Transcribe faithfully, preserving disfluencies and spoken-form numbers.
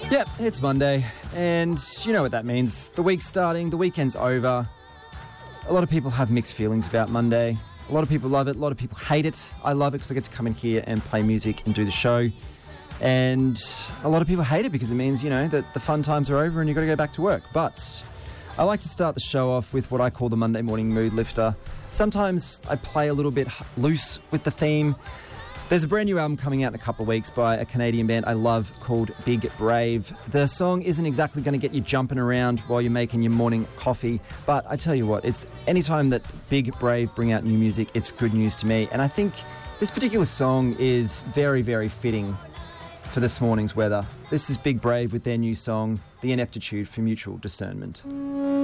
Yep, it's Monday, and you know what that means. The week's starting, the weekend's over. A lot of people have mixed feelings about Monday. A lot of people love it, a lot of people hate it. I love it because I get to come in here and play music and do the show. And a lot of people hate it because it means, you know, that the fun times are over and you've got to go back to work. But I like to start the show off with what I call the Monday morning mood lifter. Sometimes I play a little bit loose with the theme. There's a brand new album coming out in a couple of weeks by a Canadian band I love called Big Brave. The song isn't exactly going to get you jumping around while you're making your morning coffee, but I tell you what, it's anytime that Big Brave bring out new music, it's good news to me. And I think this particular song is very, very fitting for this morning's weather. This is Big Brave with their new song, The Ineptitude for Mutual Discernment.